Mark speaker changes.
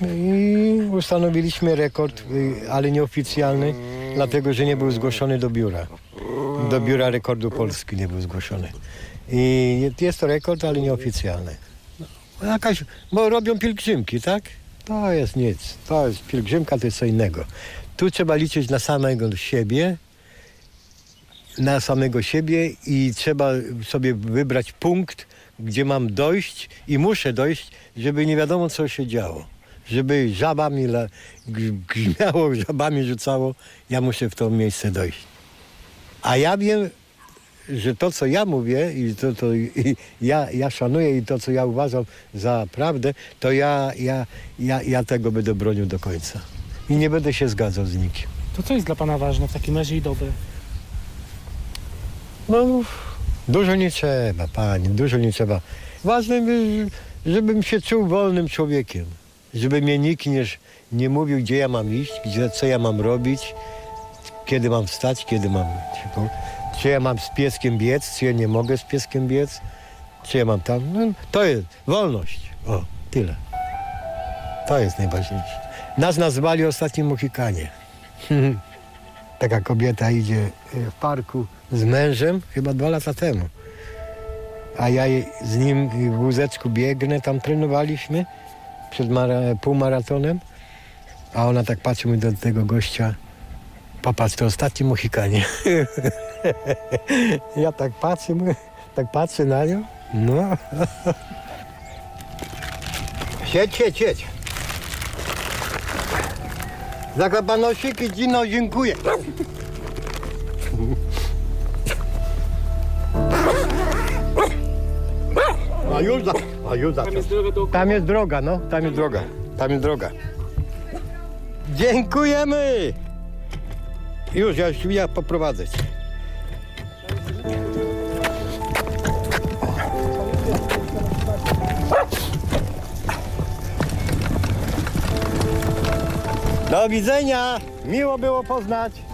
Speaker 1: i ustanowiliśmy rekord, ale nieoficjalny, dlatego że nie był zgłoszony do biura. Do biura rekordu Polski nie był zgłoszony. I jest to rekord, ale nieoficjalny. Bo robią pielgrzymki, tak? To jest nic. To jest pielgrzymka, to jest co innego. Tu trzeba liczyć na samego siebie, i trzeba sobie wybrać punkt, gdzie mam dojść i muszę dojść, żeby nie wiadomo co się działo. Żeby żabami grzmiało, żabami rzucało, ja muszę w to miejsce dojść. A ja wiem, że to co ja mówię i ja szanuję i to co ja uważam za prawdę, to ja tego będę bronił do końca. I nie będę się zgadzał z nikim.
Speaker 2: To co jest dla pana ważne w takim razie i dobre?
Speaker 1: No, dużo nie trzeba, panie, dużo nie trzeba. Ważne, żebym się czuł wolnym człowiekiem. Żeby mnie nikt nie mówił, gdzie ja mam iść, co ja mam robić, kiedy mam wstać, kiedy mam... Czy ja mam z pieskiem biec, czy ja nie mogę z pieskiem biec, czy ja mam tam... No, to jest wolność. O, tyle. To jest najważniejsze. Nas nazwali ostatni Mohikanie. Taka kobieta idzie w parku z mężem chyba 2 lata temu. A ja z nim w wózeczku biegnę, tam trenowaliśmy przed półmaratonem. A ona tak patrzy mi do tego gościa, popatrz, to ostatni Mohikanie. Ja tak patrzę na nią. No. Siedź. Zaklapanosiki, Dino, dziękuję. A już za. Tam jest droga, no. Tam jest droga. Dziękujemy. Już, ja poprowadzę cię. Do widzenia. Miło było poznać.